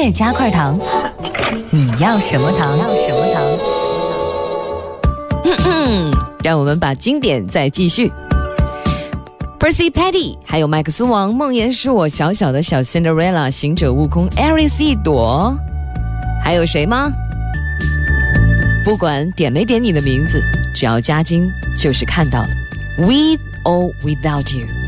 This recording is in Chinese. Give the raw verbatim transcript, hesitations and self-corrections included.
乐加块糖，你要什么糖？要什么糖？ 嗯嗯，让我们把经典再继续。Percy Patty， 还有麦克斯王，梦魇是我小小的小 Cinderella， 行者悟空 Aris 一朵，还有谁吗？不管点没点你的名字，只要加金就是看到了。With or without you。